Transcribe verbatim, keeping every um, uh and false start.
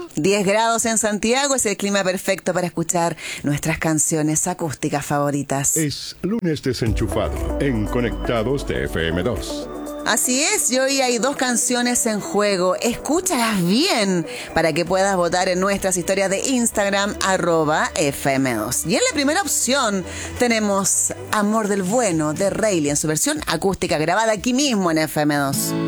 diez grados en Santiago es el clima perfecto para escuchar nuestras canciones acústicas favoritas. Es lunes desenchufado en Conectados de F M dos. Así es, y hoy hay dos canciones en juego. Escúchalas bien para que puedas votar en nuestras historias de Instagram, arroba F M dos. Y en la primera opción tenemos Amor del Bueno de Rayleigh en su versión acústica grabada aquí mismo en F M dos.